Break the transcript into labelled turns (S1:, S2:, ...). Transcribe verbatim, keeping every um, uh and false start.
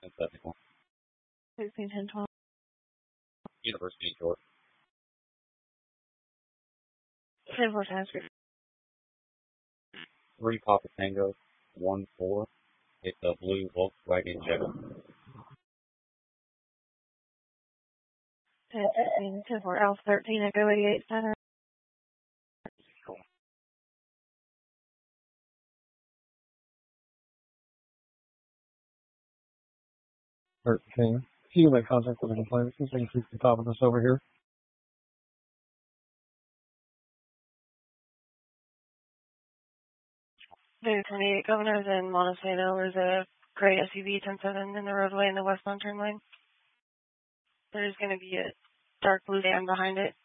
S1: That's technical.
S2: sixteen ten twelve.
S1: University short.
S2: ten four transfer.
S1: Three Papa Tango, one four. It's a blue Volkswagen Jetta.
S2: ten fifteen ten four Alpha thirteen Echo eighty-eight Center.
S3: thirteen. You can make contact with the complainant. You can see the top of this over here.
S2: There's twenty-eight Governors in Montesano. There's a gray S U V ten seven in the roadway in the westbound turn lane. There's going to be a dark blue van behind it.